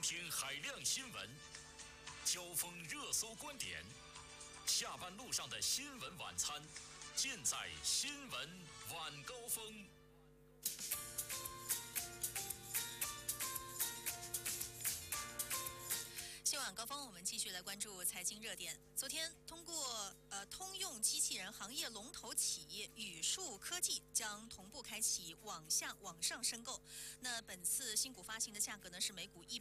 听海量新闻，交锋热搜观点，下班路上的新闻晚餐，尽在新闻晚高峰。 新晚高峰，我们继续来关注财经热点。昨天通过通用机器人行业龙头企业宇树科技将同步开启网上申购。那本次新股发行的价格呢是每股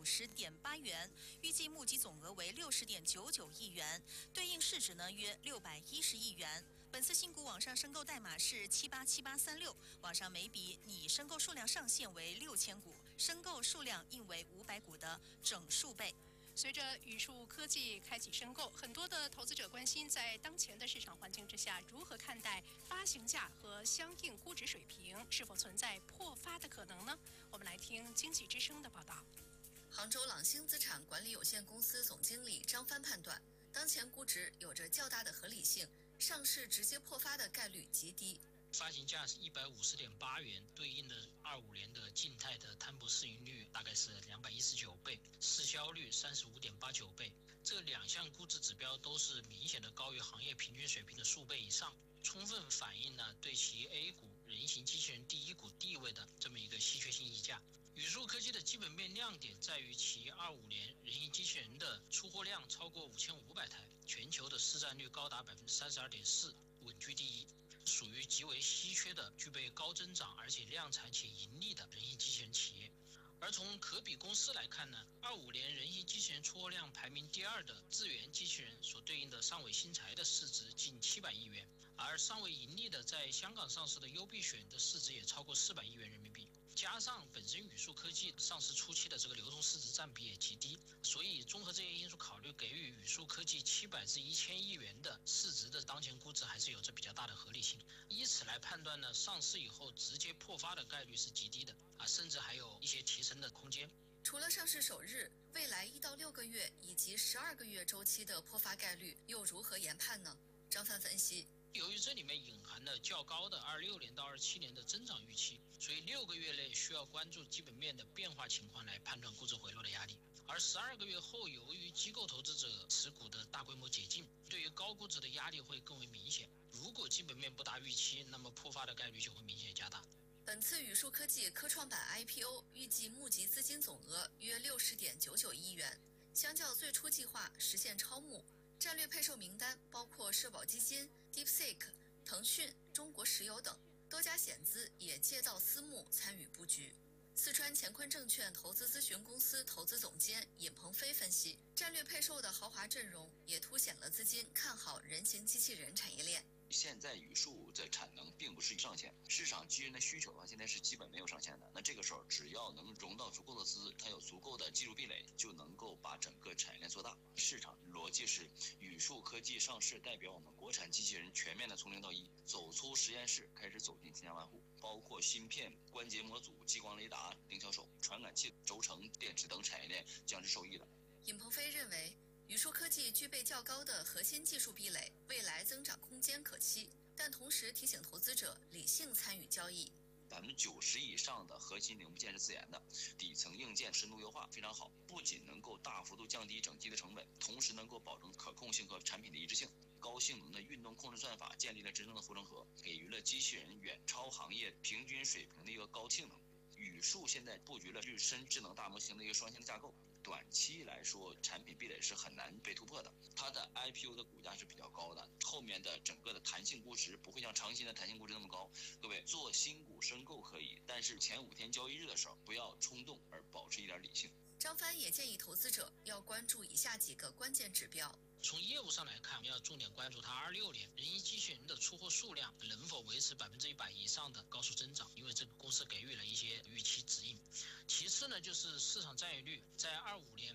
150.8元，预计募集总额为60.99亿元，对应市值呢约610亿元。本次新股网上申购代码是787836，网上每笔拟申购数量上限为6000股，申购数量应为500股的整数倍。 随着宇树科技开启申购，很多的投资者关心，在当前的市场环境之下，如何看待发行价和相应估值水平，是否存在破发的可能呢？我们来听经济之声的报道。 杭州朗星资产管理有限公司总经理张帆判断，当前估值有着较大的合理性，上市直接破发的概率极低。 发行价是150.8元，对应的25年的静态的摊薄市盈率大概是219倍，市销率35.89倍。这两项估值指标都是明显的高于行业平均水平的数倍以上，充分反映了对其 A 股人形机器人第一股地位的这么一个稀缺性溢价。宇树科技的基本面亮点在于其25年人形机器人的出货量超过5500台，全球的市占率高达32.4%，稳居第一，属于极为稀缺的具备高增长而且量产且盈利的人形机器人企业。而从可比公司来看呢，25年人形机器人出货量排名第2的智源机器人所对应的上尾新材的市值近700亿元，而上尾盈利的在香港上市的优必选的市值也超过400亿元人民币，加上本身宇树科技上市初期的这个流通市值占比也极低，所以综合这些因素考虑，给予宇树科技700至1000亿元的市值的当前估值还是有着比较大的合理性。以此来判断呢，上市以后直接破发的概率是极低的甚至还有一些提升的空间。 除了上市首日，未来1到6个月以及12个月周期的破发概率又如何研判呢？张帆分析， 由于这里面隐含了较高的26年到27年的增长预期，所以6个月内需要关注基本面的变化情况来判断估值回落的压力。而12个月后，由于机构投资者持股的大规模解禁，对于高估值的压力会更为明显。如果基本面不达预期，那么破发的概率就会明显加大。 本次宇树科技科创板 IPO 预计募集资金总额约60.99亿元，相较最初计划实现超募。战略配售名单包括社保基金、DeepSeek、腾讯、中国石油等，多家险资也借道私募参与布局。四川乾坤证券投资咨询公司投资总监尹鹏飞分析，战略配售的豪华阵容也凸显了资金看好人形机器人产业链。 现在宇树的产能并不是上限，市场机器人的需求的话，现在是基本没有上限的。那这个时候，只要能融到足够的资，它有足够的技术壁垒，就能够把整个产业链做大。市场逻辑是，宇树科技上市代表我们国产机器人全面的从0到1，走出实验室，开始走进千家万户，包括芯片、关节模组、激光雷达、零销售、传感器、轴承、电池等产业链将是受益的。 尹鹏飞认为，宇树科技具备较高的核心技术壁垒，未来增长空间可期，但同时提醒投资者理性参与交易。 90%以上的核心零部件是自研的，底层硬件深度优化非常好，不仅能够大幅度降低整机的成本，同时能够保证可控性和产品的一致性。高性能的运动控制算法建立了真正的护城河，给予了机器人远超行业平均水平的一个高性能。宇树现在布局了日深智能大模型的一个双星架构，短期来说产品壁垒是很难被突破的。它的 IPO 的股价是比较高的，后面的整个的弹性估值不会像长鑫的弹性估值那么高。各位做新股申购可以，但是前5天交易日的时候不要冲动，而保持一点理性。 张帆也建议投资者要关注以下几个关键指标。 从业务上来看，我们要重点关注它26年人形机器人的出货数量能否维持100%以上的高速增长，因为这个公司给予了一些预期指引。其次呢，就是市场占有率在25年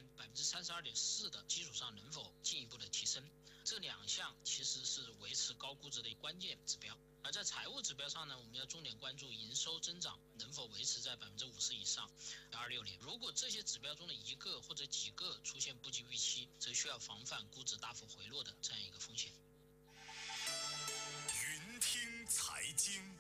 32.4%的基础上能否进一步的提升，这2项其实是维持高估值的关键指标。而在财务指标上呢，我们要重点关注营收增长能否维持在50%以上。26年，如果这些指标中的一个或者几个出现不及预期，则需要防范估值大幅回落的这样一个风险。 云听财经。